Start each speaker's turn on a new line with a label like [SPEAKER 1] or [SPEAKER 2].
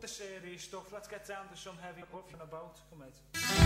[SPEAKER 1] the series stuff. Let's get down to some heavy puffing about. Come on.